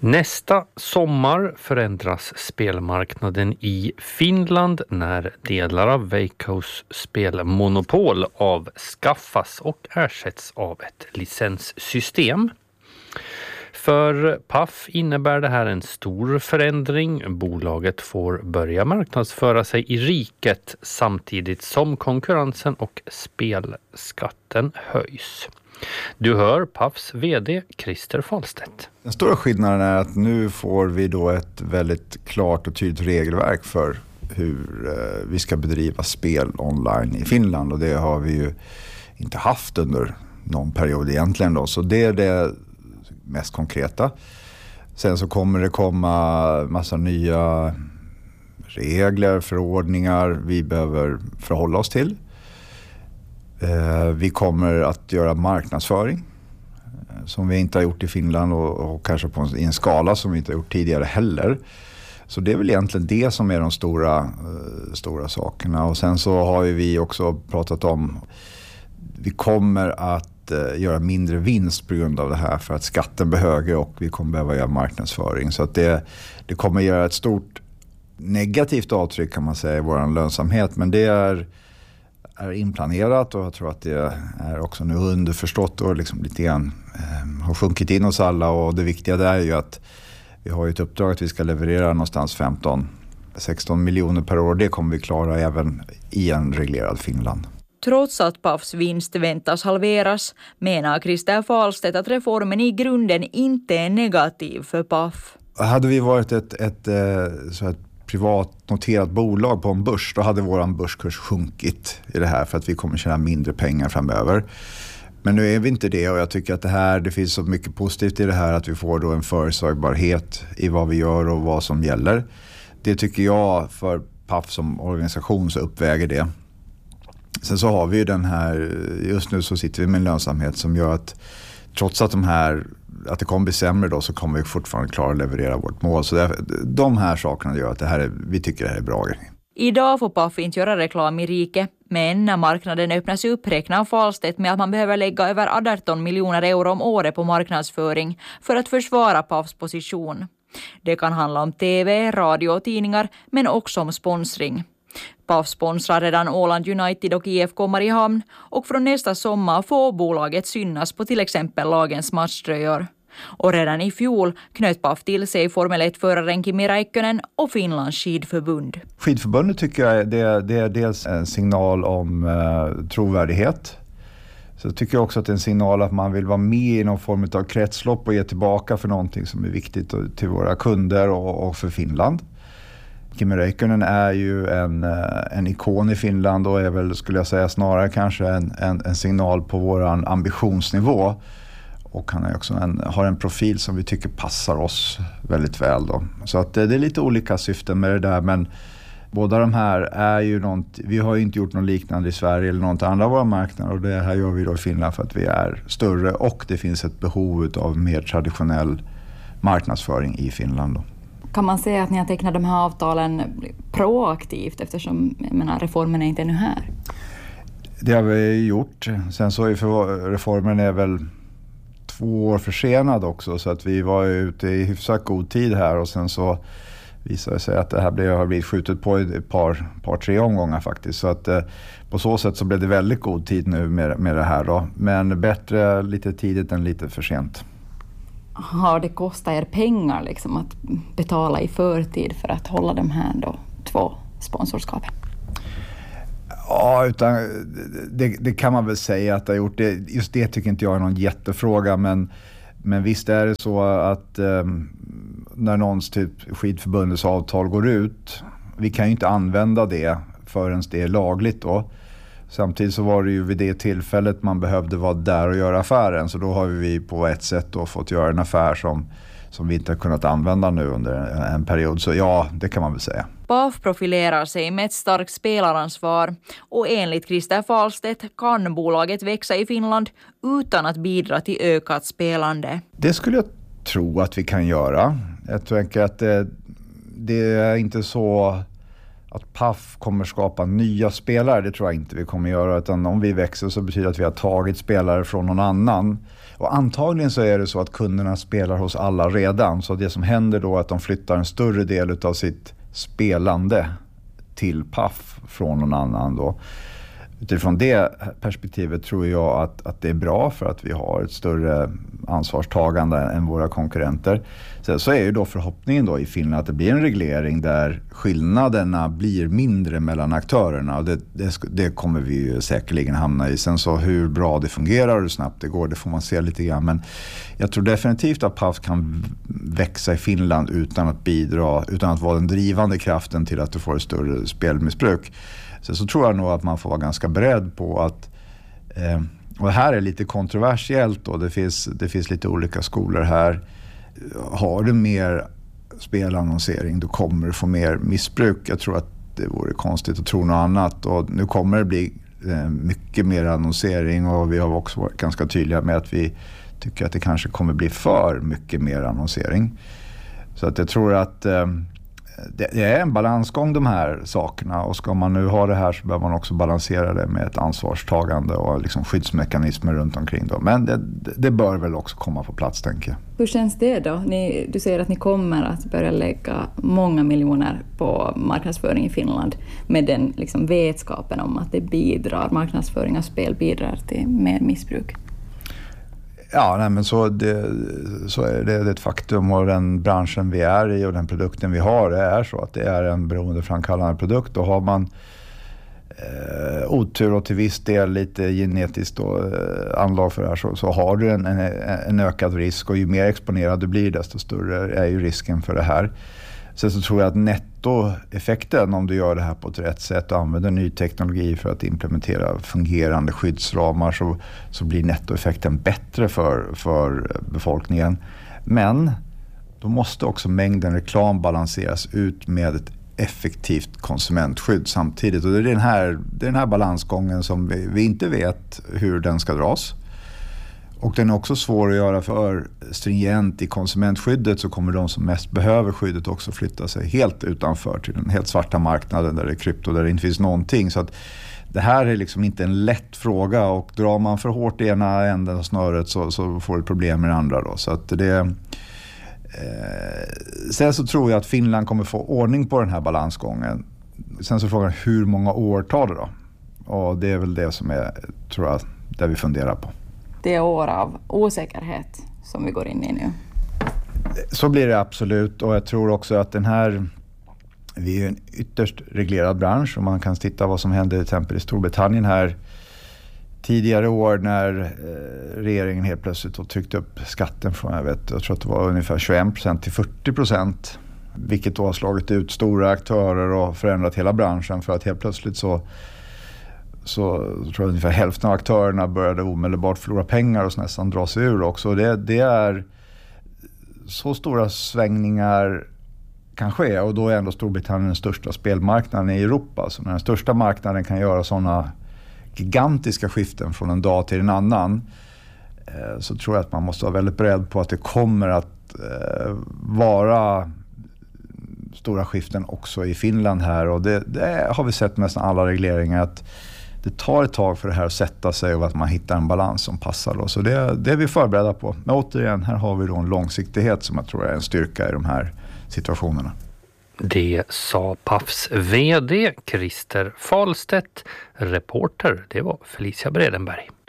Nästa sommar förändras spelmarknaden i Finland när delar av Veikkaus spelmonopol avskaffas och ersätts av ett licenssystem. För Paf innebär det här en stor förändring. Bolaget får börja marknadsföra sig i riket samtidigt som konkurrensen och spelskatten höjs. Du hör Pafs vd Christer Fahlstedt. Den stora skillnaden är att nu får vi då ett väldigt klart och tydligt regelverk för hur vi ska bedriva spel online i Finland. Och det har vi ju inte haft under någon period egentligen då. Så det är det mest konkreta. Sen så kommer det komma massa nya regler, förordningar vi behöver förhålla oss till. Vi kommer att göra marknadsföring som vi inte har gjort i Finland och kanske i en skala som vi inte har gjort tidigare heller. Så det är väl egentligen det som är de stora sakerna. Och sen så har ju vi också pratat om vi kommer att göra mindre vinst på grund av det här för att skatten blir högre och vi kommer behöva göra marknadsföring. Så att det kommer göra ett stort negativt avtryck kan man säga i vår lönsamhet, men det är inplanerat och jag tror att det är också nu underförstått och liksom lite grann har sjunkit in hos alla. Och det viktiga där är ju att vi har ett uppdrag att vi ska leverera någonstans 15-16 miljoner per år. Det kommer vi klara även i en reglerad Finland. Trots att Pafs vinst väntas halveras menar Christer Fahlstedt att reformen i grunden inte är negativ för Paf. Hade vi varit ett privat noterat bolag på en börs, då hade våran börskurs sjunkit i det här för att vi kommer tjäna mindre pengar framöver. Men nu är vi inte det och jag tycker att det finns så mycket positivt i det här att vi får då en förutsägbarhet i vad vi gör och vad som gäller. Det tycker jag för Paf som organisation så uppväger det. Sen så har vi ju den här, just nu så sitter vi med en lönsamhet som gör att trots att att det kommer bli sämre då så kommer vi fortfarande klara att leverera vårt mål. Så de här sakerna gör att vi tycker det här är bra grej. Idag får Paf inte göra reklam i riket, men när marknaden öppnas upp räknar Fahlstedt med att man behöver lägga över 18 miljoner euro om året på marknadsföring för att försvara Pafs position. Det kan handla om tv, radio och tidningar, men också om sponsring. Paf sponsrar redan Åland United och IFK Mariehamn och från nästa sommar får bolaget synas på till exempel lagens matchtröjor. Och redan i fjol knöt Paf till sig Formel 1-föraren Kimi Räikkönen och Finlands skidförbund. Skidförbundet tycker jag det är dels en signal om trovärdighet. Så jag tycker också att det är en signal att man vill vara med i någon form av kretslopp och ge tillbaka för någonting som är viktigt till våra kunder och för Finland. Kimi Räikkönen är ju en ikon i Finland och är väl, skulle jag säga, snarare kanske en signal på våran ambitionsnivå. Och han är också har en profil som vi tycker passar oss väldigt väl då. Så att det är lite olika syften med det där, men båda de här är ju vi har ju inte gjort något liknande i Sverige eller något andra av våra marknader och det här gör vi då i Finland för att vi är större och det finns ett behov av mer traditionell marknadsföring i Finland då. Kan man säga att ni har tecknat de här avtalen proaktivt eftersom reformen är inte ännu här? Det har vi gjort. Sen så är reformen är väl 2 år försenad också så att vi var ute i hyfsat god tid här och sen så visade det sig att det här har blivit skjutet på ett par 3 omgångar faktiskt. Så att på så sätt så blev det väldigt god tid nu med det här då. Men bättre lite tidigt än lite för sent. Har det kostat er pengar liksom att betala i förtid för att hålla de här då 2 sponsorskapen? Ja, utan det kan man väl säga att det har gjort. Just det tycker inte jag är någon jättefråga, men visst är det så att när någons typ skidförbundets avtal går ut, vi kan ju inte använda det förrän det är lagligt då. Samtidigt så var det ju vid det tillfället man behövde vara där och göra affären. Så då har vi på ett sätt då fått göra en affär som vi inte har kunnat använda nu under en period. Så ja, det kan man väl säga. Paf profilerar sig med ett starkt spelaransvar och enligt Christer Fahlstedt kan bolaget växa i Finland utan att bidra till ökat spelande. Det skulle jag tro att vi kan göra. Jag tänker att det är inte så att Paf kommer skapa nya spelare, det tror jag inte vi kommer göra. Utan om vi växer så betyder det att vi har tagit spelare från någon annan. Och antagligen så är det så att kunderna spelar hos alla redan. Så det som händer då är att de flyttar en större del av sitt spelande till Paf från någon annan då. Utifrån det perspektivet tror jag att det är bra för att vi har ett större ansvarstagande än våra konkurrenter. Så är ju då förhoppningen då i Finland att det blir en reglering där skillnaderna blir mindre mellan aktörerna. Och det kommer vi ju säkerligen hamna i. Sen så hur bra det fungerar och hur snabbt det går, det får man se lite grann. Men jag tror definitivt att Paf kan växa i Finland utan att vara den drivande kraften till att du får ett större spelmissbruk. Så tror jag nog att man får vara ganska beredd på att, och det här är lite kontroversiellt då, det finns lite olika skolor här. Har du mer spelannonsering då kommer du få mer missbruk. Jag tror att det vore konstigt att tro något annat, och nu kommer det bli mycket mer annonsering, och vi har också varit ganska tydliga med att vi tycker att det kanske kommer bli för mycket mer annonsering. Så att jag tror att det är en balansgång de här sakerna, och ska man nu ha det här så behöver man också balansera det med ett ansvarstagande och liksom skyddsmekanismer runt omkring då. Men det bör väl också komma på plats, tänker jag. Hur känns det då? Du säger att ni kommer att börja lägga många miljoner på marknadsföring i Finland med den liksom vetskapen om att marknadsföring av spel bidrar till mer missbruk. Ja, nej, men så är det ett faktum, och den branschen vi är i och den produkten vi har är så att det är en beroendeframkallande produkt. Och har man otur och till viss del lite genetiskt anlag för det här så har du en ökad risk, och ju mer exponerad du blir desto större är ju risken för det här. Sen så tror jag att nettoeffekten, om du gör det här på ett rätt sätt och använder ny teknologi för att implementera fungerande skyddsramar, så blir nettoeffekten bättre för befolkningen. Men då måste också mängden reklam balanseras ut med ett effektivt konsumentskydd samtidigt. Och det är den här balansgången som vi inte vet hur den ska dras. Och den är också svår att göra för stringent i konsumentskyddet, så kommer de som mest behöver skyddet också flytta sig helt utanför till den helt svarta marknaden där det är krypto, där det inte finns någonting. Så att det här är liksom inte en lätt fråga, och drar man för hårt i ena änden av snöret så får du problem med det andra då. Så att sen så tror jag att Finland kommer få ordning på den här balansgången. Sen så frågar jag hur många år tar det då? Och det är väl det som är, tror jag, där vi funderar på. Det är år av osäkerhet som vi går in i nu. Så blir det absolut, och jag tror också att vi är en ytterst reglerad bransch, och man kan titta vad som hände till exempel i Storbritannien här tidigare år när regeringen helt plötsligt tryckte upp skatten från, jag tror att det var ungefär 21% till 40%, vilket då har slagit ut stora aktörer och förändrat hela branschen, för att helt plötsligt så tror jag ungefär hälften av aktörerna började omedelbart förlora pengar och nästan dra sig ur också. Det är så stora svängningar kan ske, och då är ändå Storbritannien den största spelmarknaden i Europa. Så när den största marknaden kan göra sådana gigantiska skiften från en dag till en annan, så tror jag att man måste vara väldigt beredd på att det kommer att vara stora skiften också i Finland här. Och det har vi sett med nästan alla regleringar, att det tar ett tag för det här att sätta sig och att man hittar en balans som passar då. Så det är vi förberedda på. Men återigen, här har vi då en långsiktighet som jag tror är en styrka i de här situationerna. Det sa Pafs vd Christer Fahlstedt. Reporter, det var Felicia Bredenberg.